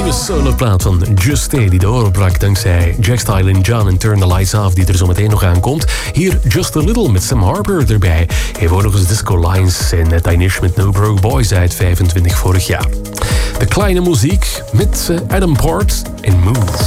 nieuwe soloplaat van Just Stay die doorbrak dankzij Jack Style en John en Turn the Lights Off die er zo meteen nog aankomt. Hier Just a Little met Sam Harper erbij. Hij wordt nog eens Disco Lines en Dinish met No Broke Boys uit 25 vorig jaar. De kleine muziek met Adam Port en Moves.